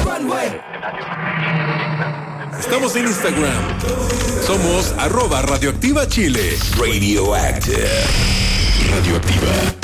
Estamos en Instagram. Somos @radioactiva Chile. Radioactive. Radioactiva.